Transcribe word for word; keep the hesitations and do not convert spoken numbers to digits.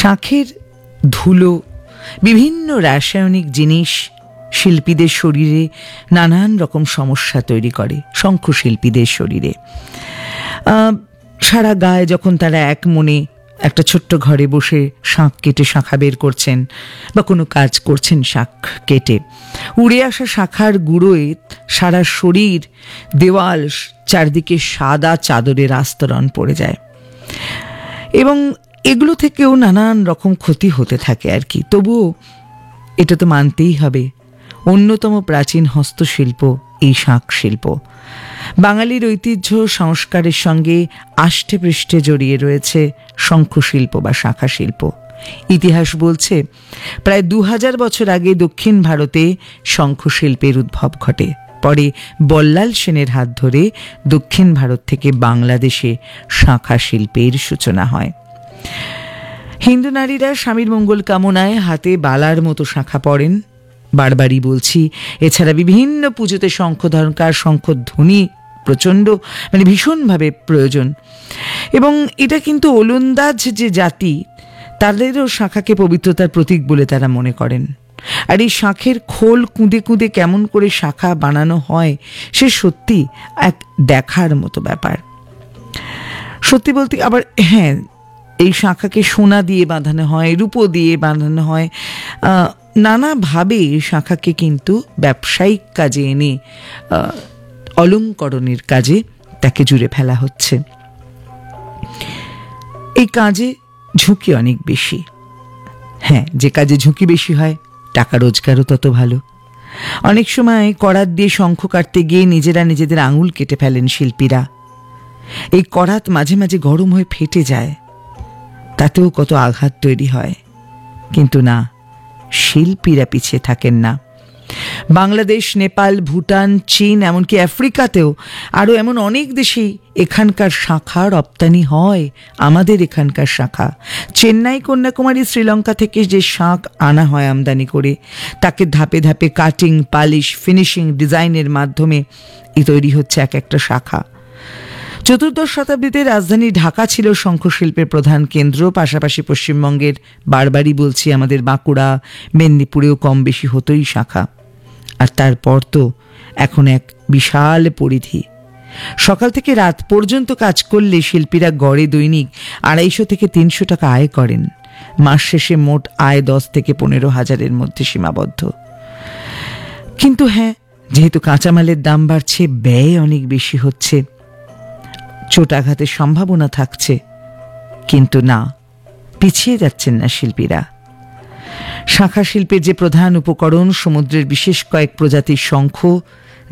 শাঁখের ধুলো, বিভিন্ন রাসায়নিক জিনিস শিল্পীদের শরীরে নানান রকম সমস্যা তৈরি করে। শঙ্খশিল্পীদের শরীরে সারা গায়ে যখন তারা এক মনে একটা ছোট্ট ঘরে বসে শাঁখ কেটে শাঁখা বের করছেন বা কোনো কাজ করছেন শাঁখ কেটে, উড়ে আসা শাঁখার গুঁড়োয় সারা শরীর, দেওয়াল, চারদিকে সাদা চাদরের আস্তরণ পড়ে যায় এবং এগুলো থেকেও নানান রকম ক্ষতি হতে থাকে আর কি। তবুও এটা তো মানতেই হবে, অন্যতম প্রাচীন হস্তশিল্প এই শাঁখ শিল্প। বাঙালির ঐতিহ্য সংস্কারের সঙ্গে আষ্টে পৃষ্ঠে জড়িয়ে রয়েছে শঙ্খশিল্প বা শাঁখা শিল্প। ইতিহাস বলছে প্রায় দু হাজার বছর আগে দক্ষিণ ভারতে শঙ্খশিল্পের উদ্ভব ঘটে। পরে বল্লাল সেনের হাত ধরে দক্ষিণ ভারত থেকে বাংলাদেশে শাঁখা শিল্পের সূচনা হয়। হিন্দু নারীরা স্বামীর মঙ্গল কামনায় হাতে বালার মতো শাঁখা পরেন, বারবারই বলছি। এছাড়া বিভিন্ন পুজোতে শঙ্খধ্বনকার, শঙ্খধ্বনি প্রচণ্ড মানে ভীষণভাবে প্রয়োজন। এবং এটা কিন্তু ওলন্দাজ যে জাতি, তাদেরও শাঁখাকে পবিত্রতার প্রতীক বলে তারা মনে করেন। আর এই শাঁখের খোল কুঁদে কুঁদে কেমন করে শাঁখা বানানো হয় সে সত্যি এক দেখার মতো ব্যাপার। সত্যি বলতে আবার হ্যাঁ, এই শাঁখাকে সোনা দিয়ে বাঁধানো হয়, রূপো দিয়ে বাঁধানো হয়, নানাভাবে শাঁখাকে কিন্তু ব্যবসায়িক কাজে এনে অলঙ্করণের কাজে তাকে জুড়ে ফেলা হচ্ছে। এই কাজে ঝুঁকি অনেক বেশি। হ্যাঁ, যে কাজে ঝুঁকি বেশি হয় টাকা রোজগারও তত ভালো। অনেক সময় করাত দিয়ে শঙ্খ কাটতে গিয়ে নিজেরা নিজেদের আঙুল কেটে ফেলেন শিল্পীরা। এই করাত মাঝে মাঝে গরম হয়ে ফেটে যায়, তাতেও কত আঘাত তৈরি হয়। কিন্তু না, শিল্পীরা পিছিয়ে থাকেন না। বাংলাদেশ, নেপাল, ভুটান, চীন, এমনকি আফ্রিকাতেও আরও এমন অনেক দেশেই এখানকার শাঁখা রপ্তানি হয়। আমাদের এখানকার শাঁখা চেন্নাই, কন্যাকুমারী, শ্রীলঙ্কা থেকে যে শাঁখ আনা হয় আমদানি করে, তাকে ধাপে ধাপে কাটিং, পালিশ, ফিনিশিং, ডিজাইনের মাধ্যমে এই তৈরি হচ্ছে এক একটা শাঁখা। চতুর্দশ শতাব্দীতে রাজধানী ঢাকা ছিল শঙ্খশিল্পের প্রধান কেন্দ্র। পাশাপাশি পশ্চিমবঙ্গের, বারবারই বলছি, আমাদের বাঁকুড়া, মেদিনীপুরেও কম বেশি হতোই শাঁখা। আর তারপর তো এখন এক বিশাল পরিধি। সকাল থেকে রাত পর্যন্ত কাজ করলে শিল্পীরা গড়ে দৈনিক আড়াইশো থেকে তিনশো টাকা আয় করেন। মাস শেষে মোট আয় দশ থেকে পনেরো হাজারের মধ্যে সীমাবদ্ধ। কিন্তু হ্যাঁ, যেহেতু কাঁচামালের দাম বাড়ছে, ব্যয় অনেক বেশি হচ্ছে, চোটাঘাতের সম্ভাবনা থাকছে। কিন্তু না, পিছিয়ে যাচ্ছেন না শিল্পীরা। শাঁখা শিল্পের যে প্রধান উপকরণ সমুদ্রের বিশেষ কয়েক প্রজাতির শঙ্খ,